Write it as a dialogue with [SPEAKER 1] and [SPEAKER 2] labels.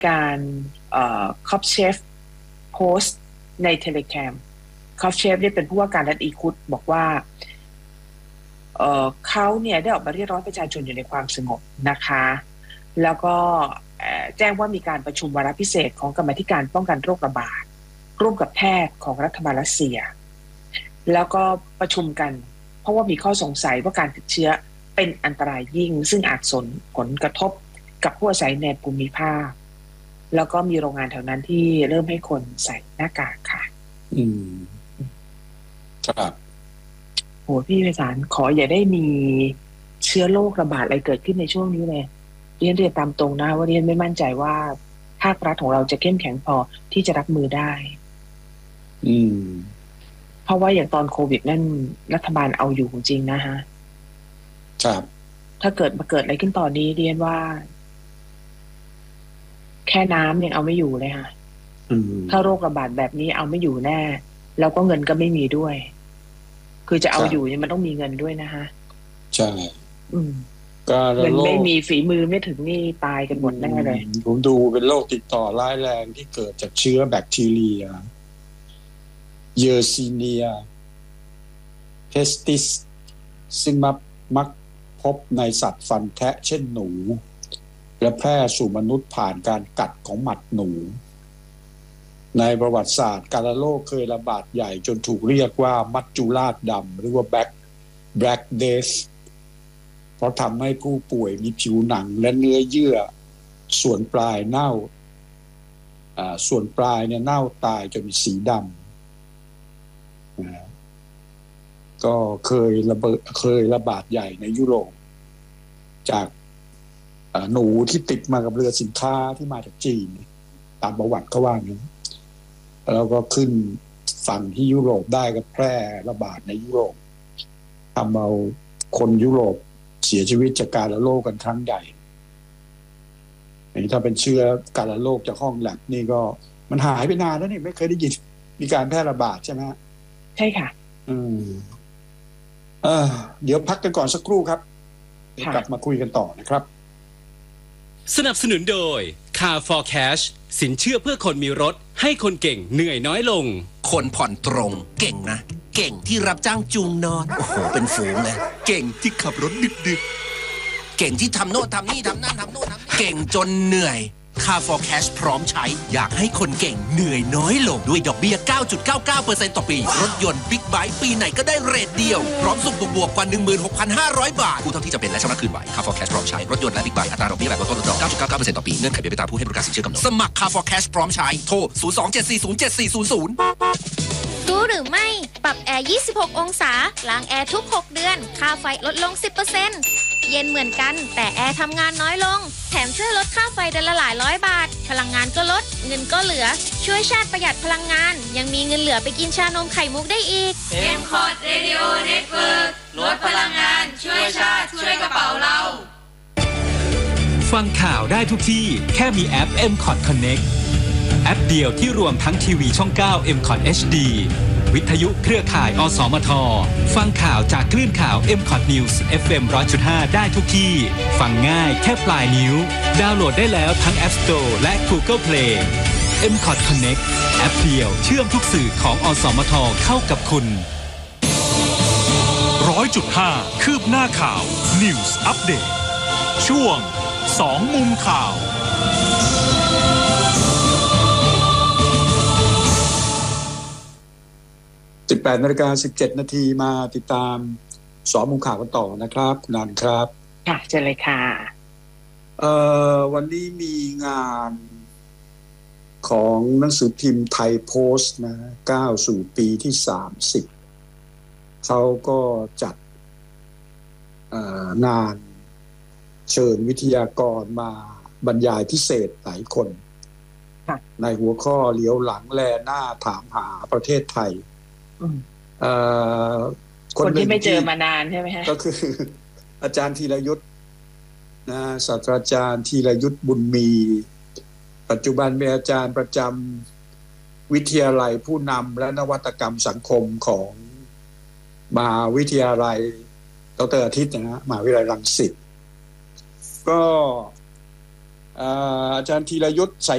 [SPEAKER 1] การคอปเชฟโพสต์ในเทเลแกรมคอปเชฟเนี่ยเป็นผู้ว่าการรัฐอีคุตบอกว่าเขาเนี่ยได้ออกมาเรียกร้องประชาชนอยู่ในความสงบนะคะแล้วก็แจ้งว่ามีการประชุมวาระพิเศษของกรรมาธิการป้องกันโรคระบาดร่วมกับแพทย์ของรัฐบาลรัสเซียแล้วก็ประชุมกันเพราะว่ามีข้อสงสัยว่าการติดเชื้อเป็นอันตรายยิ่งซึ่งอาจส่งผลกระทบกับผู้อาศัยในภูมิภาคแล้วก็มีโรงงานแถวนั้นที่เริ่มให้คนใส่หน้ากากค่ะ
[SPEAKER 2] ครับ
[SPEAKER 1] โหพี่ไพศาลขออย่าได้มีเชื้อโรคระบาดอะไรเกิดขึ้นในช่วงนี้เลยเรียนตามตรงนะว่าเรียนไม่มั่นใจว่าภาครัฐของเราจะเข้มแข็งพอที่จะรับมือได้เพราะว่าอย่างตอนโควิดนั่นรัฐบาลเอาอยู่จริงนะฮะ
[SPEAKER 2] ครับ
[SPEAKER 1] ถ้าเกิดอะไรขึ้นตอนนี้เรียนว่าแค่น้ำยังเอาไม่อยู่เลยค่ะถ้าโรคระบาดแบบนี้เอาไม่อยู่แน่แล้วก็เงินก็ไม่มีด้วยคือจะเอาอยู่เนี่ยมันต้องมีเงินด้วยนะฮะ
[SPEAKER 2] ใช่
[SPEAKER 1] เงินไม่มีฝีมือไม่ถึงนี่ตายกันหมดแน่เลย
[SPEAKER 2] ผมดูเป็นโรคติดต่อร้ายแรงที่เกิดจากเชื้อแบคทีเรียเยอร์ซีเนียเพสติสซึ่งมักพบในสัตว์ฟันแทะเช่นหนูและแพร่สู่มนุษย์ผ่านการกัดของหมัดหนูในประวัติศาสตร์การโรคเคยระบาดใหญ่จนถูกเรียกว่ามัจจุราชดำหรือว่าแบล็กเดธเพราะทำให้ผู้ป่วยมีผิวหนังและเนื้อเยื่อส่วนปลายเน่าส่วนปลายเนี่ยเน่าตายจนมีสีดำก็เคยระบาดใหญ่ในยุโรปจากหนูที่ติดมากับเรือสินค้าที่มาจากจีนตามประวัติเขาว่าอย่างนี้แล้วก็ขึ้นฝั่งที่ยุโรปได้ก็แพร่ระบาดในยุโรปทำเอาคนยุโรปเสียชีวิตจากการระโรคกันครั้งใหญ่ถ้าเป็นเชื้อการระโรคจากห้องแลบนี่ก็มันหายไปนานแล้วนี่ไม่เคยได้ยินมีการแพร่ระบาดใช่ไหม
[SPEAKER 1] ใช่ค่ะ
[SPEAKER 2] เดี๋ยวพักกันก่อนสักครู่ครับกลับมาคุยกันต่อนะครับ
[SPEAKER 3] สนับสนุนโดย Car for Cash สินเชื่อเพื่อคนมีรถให้คนเก่งเหนื่อยน้อยลง
[SPEAKER 4] คนผ่อนตรงเก่งนะเก่งที่รับจ้างจูงนอนโอ้โหเป็นฝูงเลยเก่งที่ขับรถดึกๆเก่งที่ทำโน่นทำนี่ทำนั่นทำโน่นทำนี่เก่งจนเหนื่อย Car for Cash พร้อมใช้อยากให้คนเก่งเหนื่อยน้อยลงด้วยดอกเบี้ย 9.99% ต่อปีรถยนต์บิ๊กไบค์ปีไหนก็ได้เรทเดียวพร้อมส่งบวกกว่า 16,500 บาทผู้เท่าที่จะเป็นและชำระคืนไหว Car for Cash พร้อมใช้รถยนต์และบิ๊กไบค์อัตราดอกเบี้ยแบบลดต้นลดดอก 9.99% ต่อปีเงื่อนไขเป็นไปตามผู้ให้บริการสินเชื่อกำหนดสมัคร Car for Cash พร้อมใช้โทร 02-740-7400
[SPEAKER 5] รู้หรือไม่ปรับแอร์26องศาล้างแอร์ทุก6เดือนค่าไฟลดลง 10% เย็นเหมือนกันแต่แอร์ทำงานน้อยลงแถมช่วยลดค่าไฟเดือนละหลายร้อยบาทพลังงานก็ลดเงินก็เหลือช่วยชาติประหยัดพลังงานยังมีเงินเหลือไปกินชานมไข่มุกได้อีก
[SPEAKER 6] M-Cot Radio Network ลดพลังงานช่วยชาติช่วยกระเป๋าเรา
[SPEAKER 3] ฟังข่าวได้ทุกที่แค่มีแอป M-Cot Connect แอปเดียวที่รวมทั้งทีวีช่อง 9 M-Cot HD วิทยุเครือข่ายอสมทฟังข่าวจากคลื่นข่าว M-Cot News FM 100.5 ได้ทุกที่ฟังง่ายแค่ปลายนิ้วดาวน์โหลดได้แล้วทั้ง App Store และ Google Play M-Cot Connect แอปเดียวเชื่อมทุกสื่อของอสมทเข้ากับคุณ
[SPEAKER 7] 100.5 คืบหน้าข่าว News Update ช่วง2มุมข่าว
[SPEAKER 2] 18:17 น.มาติดตาม2มุมข่าวกันต่อนะครับคุณนันครับ
[SPEAKER 1] ค่ะเชิญเลยค่ะ
[SPEAKER 2] วันนี้มีงานของหนังสือพิมพ์ไทยโพสต์นะก้าวสู่ปีที่30เขาก็จัดงานเชิญวิทยากรมาบรรยายพิเศษหลายคนในหัวข้อเลี้ยวหลังแลหน้าถามหาประเทศไทย
[SPEAKER 1] คนที่ไม่เจอมานานใช่ไหมฮะ
[SPEAKER 2] ก็คืออาจารย์ธีรยุทธนะศาสตราจารย์ธีรยุทธบุญมีปัจจุบันเป็นอาจารย์ประจำวิทยาลัยผู้นำและนวัตกรรมสังคมของมหาวิทยาลัยดร.อาทิตย์นะมหาวิทยาลัยรังสิตก็อาจารย์ธีรยุทธใส่